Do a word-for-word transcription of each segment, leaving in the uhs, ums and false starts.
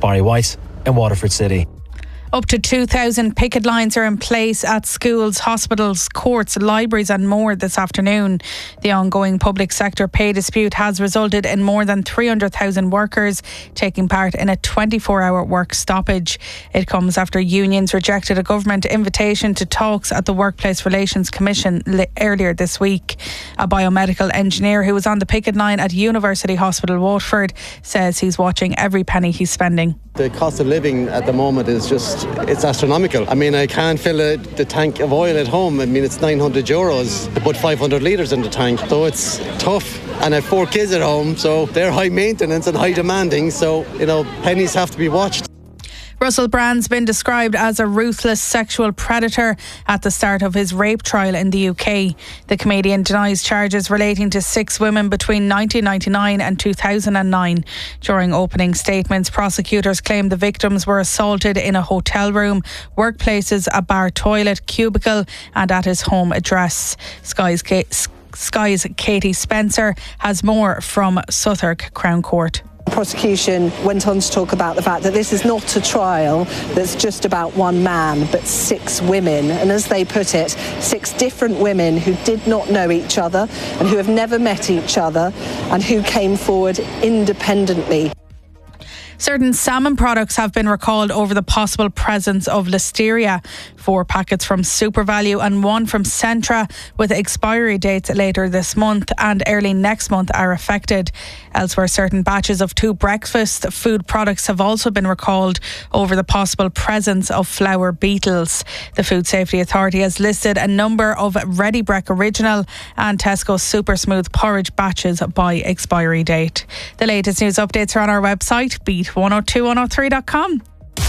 Barry White in Waterford City. Up to two thousand picket lines are in place at schools, hospitals, courts, libraries and more this afternoon. The ongoing public sector pay dispute has resulted in more than three hundred thousand workers taking part in a twenty-four hour work stoppage. It comes after unions rejected a government invitation to talks at the Workplace Relations Commission li- earlier this week. A biomedical engineer who was on the picket line at University Hospital Waterford says he's watching every penny he's spending. The cost of living at the moment is just, it's astronomical. I mean, I can't fill a, the tank of oil at home. I mean, it's nine hundred euros to put five hundred litres in the tank. So it's tough. And I have four kids at home, so they're high maintenance and high demanding. So, you know, pennies have to be watched. Russell Brand's been described as a ruthless sexual predator at the start of his rape trial in the U K. The comedian denies charges relating to six women between nineteen ninety-nine and two thousand nine. During opening statements, prosecutors claimed the victims were assaulted in a hotel room, workplaces, a bar toilet, cubicle and at his home address. Sky's, Sky's Katie Spencer has more from Southwark Crown Court. The prosecution went on to talk about the fact that this is not a trial that's just about one man, but six women. And as they put it, six different women who did not know each other and who have never met each other and who came forward independently. Certain salmon products have been recalled over the possible presence of listeria. Four packets from SuperValu and one from Centra with expiry dates later this month and early next month are affected. Elsewhere, certain batches of two breakfast food products have also been recalled over the possible presence of flour beetles. The Food Safety Authority has listed a number of Ready Brek Original and Tesco Super Smooth porridge batches by expiry date. The latest news updates are on our website, beat one oh two one oh three dot com.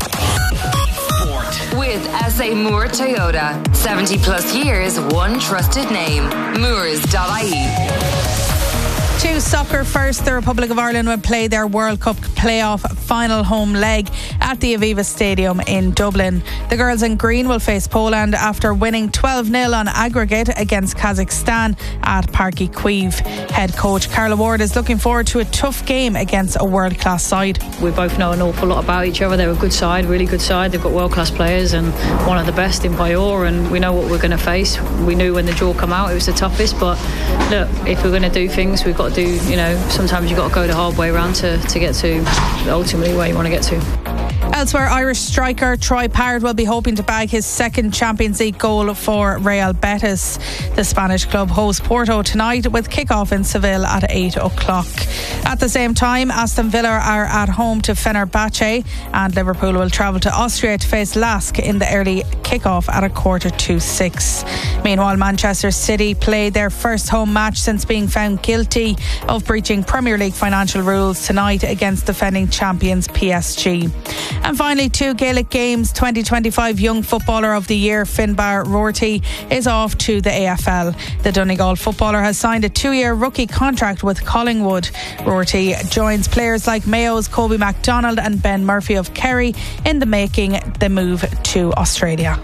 With S A Moore Toyota. seventy plus years, one trusted name. Moores dot I E. To soccer first, the Republic of Ireland will play their World Cup playoff final home leg at the Aviva Stadium in Dublin. The girls in green will face Poland after winning twelve nil on aggregate against Kazakhstan at Parky Queeve. Head coach Carla Ward is looking forward to a tough game against a world-class side. We both know an awful lot about each other. They're a good side, really good side. They've got world-class players and one of the best in Bayor, and we know what we're going to face. We knew when the draw come out it was the toughest, but look, if we're going to do things, we've got to do, you know, sometimes you've got to go the hard way around to, to get to ultimately where you want to get to. Elsewhere, Irish striker Troy Parrott will be hoping to bag his second Champions League goal for Real Betis. The Spanish club hosts Porto tonight with kick-off in Seville at eight o'clock. At the same time, Aston Villa are at home to Fenerbahce and Liverpool will travel to Austria to face Lask in the early kick-off at a quarter to six. Meanwhile, Manchester City played their first home match since being found guilty of breaching Premier League financial rules tonight against defending champions P S G. And finally, two Gaelic Games twenty twenty-five Young Footballer of the Year Finbar Rorty is off to the A F L. The Donegal footballer has signed a two-year rookie contract with Collingwood. Rorty joins players like Mayo's Kobe MacDonald and Ben Murphy of Kerry in the making the move to Australia.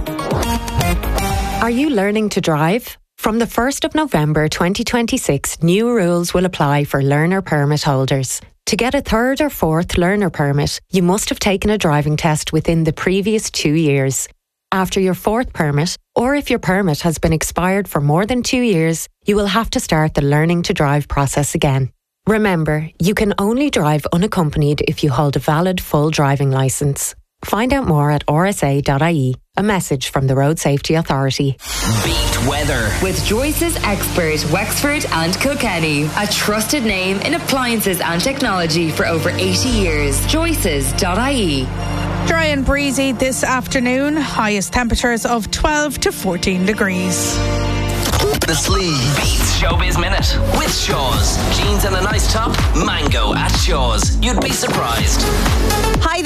Are you learning to drive? From the first of November twenty twenty-six, new rules will apply for learner permit holders. To get a third or fourth learner permit, you must have taken a driving test within the previous two years. After your fourth permit, or if your permit has been expired for more than two years, you will have to start the learning to drive process again. Remember, you can only drive unaccompanied if you hold a valid full driving licence. Find out more at r s a dot i e. A message from the Road Safety Authority. Beat weather with Joyce's expert Wexford and Kilkenny, a trusted name in appliances and technology for over eighty years. Joyce's dot I E. Dry and breezy this afternoon. Highest temperatures of twelve to fourteen degrees. The Sleeve Beats Showbiz Minute with Shaw's. Jeans and a nice top. Mango at Shaw's. You'd be surprised. Hi there, I'm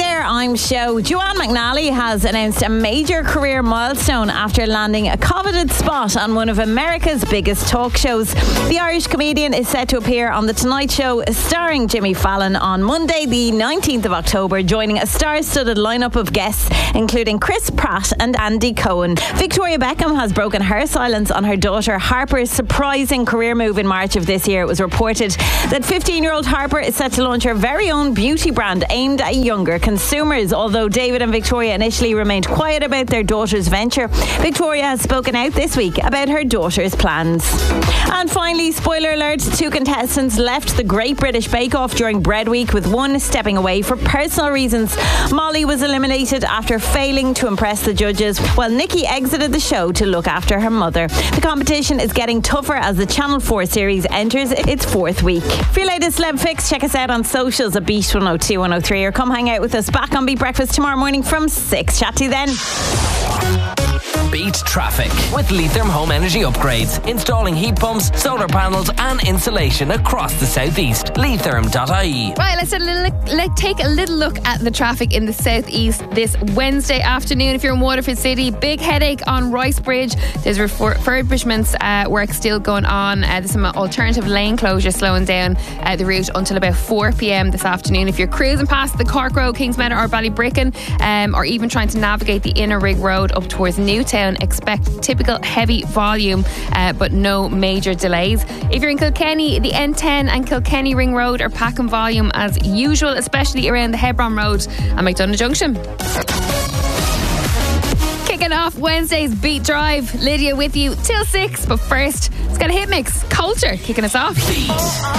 Times show. Joanne McNally has announced a major career milestone after landing a coveted spot on one of America's biggest talk shows. The Irish comedian is set to appear on The Tonight Show starring Jimmy Fallon on Monday the nineteenth of October, joining a star-studded lineup of guests including Chris Pratt and Andy Cohen. Victoria Beckham has broken her silence on her daughter Harper's surprising career move in March of this year. It was reported that fifteen-year-old Harper is set to launch her very own beauty brand aimed at younger consumers. Although David and Victoria initially remained quiet about their daughter's venture, Victoria has spoken out this week about her daughter's plans. And finally, spoiler alert, two contestants left the Great British Bake Off during Bread Week, with one stepping away for personal reasons. Molly was eliminated after failing to impress the judges, while Nikki exited the show to look after her mother. The competition is getting tougher as the Channel four series enters its fourth week. For your latest celeb fix, check us out on socials at Beat one oh two one oh three, or come hang out with us back on Beat Breakfast tomorrow morning from six. Chat to you then. Beat traffic with Leitrim Home Energy Upgrades. Installing heat pumps, solar panels and insulation across the southeast. Leitrim dot I E. Right, let's, a little, let's take a little look at the traffic in the southeast this Wednesday afternoon. If you're in Waterford City, big headache on Rice Bridge. There's refurbishments uh, work still going on. Uh, there's some alternative lane closure slowing down uh, the route until about four p.m. this afternoon. If you're cruising past the Cork Road, Kingsmeadow or Ballybricken, um, or even trying to navigate the Inner Rig Road up towards Newtown, expect typical heavy volume uh, but no major delays. If you're in Kilkenny, the N ten and Kilkenny Ring Road are packing volume as usual, especially around the Hebron Road and McDonough Junction. Kicking off Wednesday's Beat Drive, Lydia with you till six, but first let's get a hit mix. Culture kicking us off.